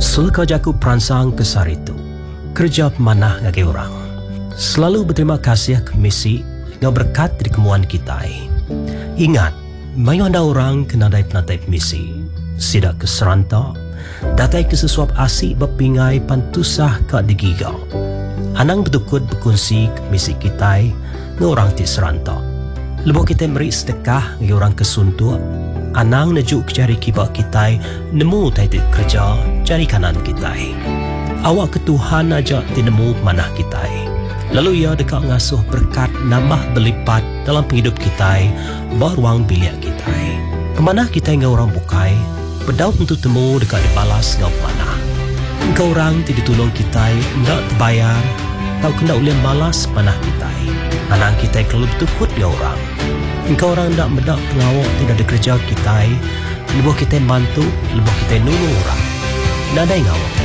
Sulka jaku peransang kesar itu kerja pemanah ngagi orang. Selalu berterima kasih ke misi ngau berkat di kemuan kita. Ingat, mayu anda orang kena dai penatai misi. Sidak ke seranta, datai ke sesuap asik berpingai pantusah ke digigau. Anang betukut berkongsi ke misi kita ngau orang ti seranta. Lebuh kita beri sedekah ngau orang kesuntuk. Anang nejuk cari kibak kita nemu taiti kerja cari kanan kita. Awak ke Tuhan aja tinemu manah kita. Lalu ia dekat ngasuh berkat nambah berlipat dalam penghidup kita beruang biliak kita. Pemanah kita ngau orang bukai berdau tentu temu dekat dibalas ngau pemanah. Engkau orang tidak tolong kita ndak terbayar tau kena ulih balas panah kita. Anang kita kalau betukut ngau orang. Engkau orang tak mendak pengawak tidak ada kerja kita. Lebuh kita bantu, lebuh kita nulu orang. Tak ada ngawak.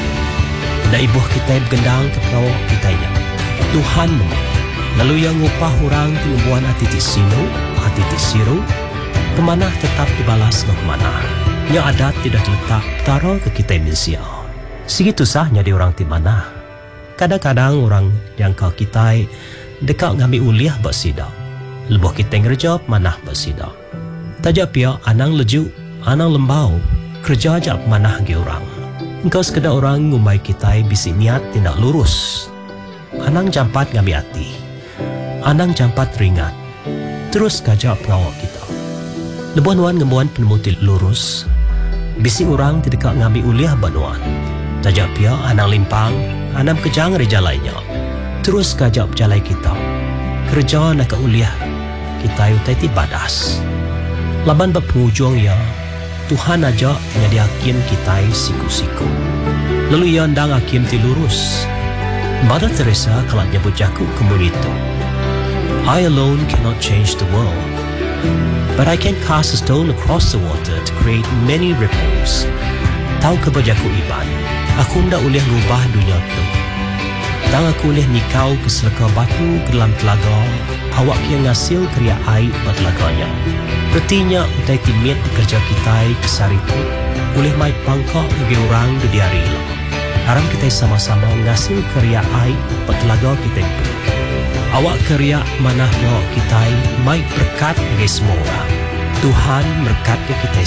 Tak ibuh kita bergendang ke pengawak kita nya. Tuhan memang. Lalu yang ngupah orang tinumbuhan hati ti sino, hati ti siru. Pemanah tetap dibalas ke pemanah. Yang adat tidak letak taro ke kita manusia. Segitu sahnya di orang ti manah. Kadang-kadang orang yang kau kita dekat ngambil uliah bersidak. Lebuh kita ngerja manah bersidak. Tajak pia anang leju, anang lembau, kerja ajak manah ge orang. Engkau sekedar orang ngumai kita bisi niat tindak lurus. Anang jampat ngambil hati. Anang jampat ringat. Terus kajak pengawak kita. Lebuan-wan ngemuan penemutil lurus. Bisi orang tidak ngambil uliah banuan. Tajak pia anang limpang, anang kejang rejalainya. Terus kajak jalai kita. Kerja nak uliah kita utai ti badas. Laban berpenghujung ya, Tuhan aja nyadi hakim kita siku-siku. Lalu ia ndang hakim ti lurus. Mother Teresa kalau nyebut jaku kemunito. I alone cannot change the world, but I can cast a stone across the water to create many ripples. Tahu kebajaku iban, aku ndak ulih ngubah dunia tu. Tang aku boleh nikau ke selaka batu ke dalam telaga, awak yang ngasil kerja air buat telaganya. Bertinya utai timit kerja kita kesar itu, boleh mai pangkak bagi orang di hari ini. Haram kita sama-sama ngasil kerja air buat telaga kita itu. Awak kerja manah bawa kita mai berkat bagi semua orang. Tuhan berkat ke kita